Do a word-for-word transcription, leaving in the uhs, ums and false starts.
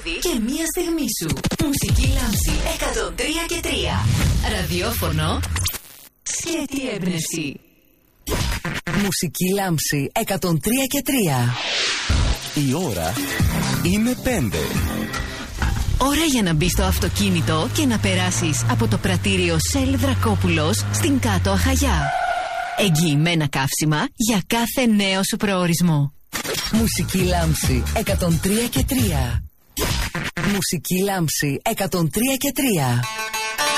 τραγούδι και μία στιγμή σου. Μουσική Λάμψη εκατόν τρία και τρία. Ραδιόφωνο σκέτη έμπνευση. Μουσική Λάμψη εκατόν τρία και τρία. Η ώρα είναι πέντε. Ώρα για να μπεις στο αυτοκίνητο και να περάσεις από το πρατήριο Σελ Δρακόπουλος στην Κάτω Αχαγιά. Εγγυημένα καύσιμα για κάθε νέο σου προορισμό. Μουσική Λάμψη εκατόν τρία και τρία. Μουσική Λάμψη εκατόν τρία και τρία.